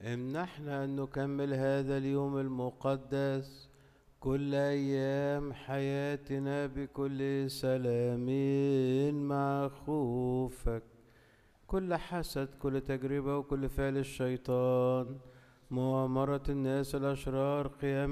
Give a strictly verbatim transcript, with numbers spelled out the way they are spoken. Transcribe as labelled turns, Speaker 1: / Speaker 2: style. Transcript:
Speaker 1: امنحنا أن نكمل هذا اليوم المقدس كل أيام حياتنا بكل سلام مع خوفك، كل حسد، كل تجربة، وكل فعل الشيطان، مؤامرة الناس الأشرار، قيام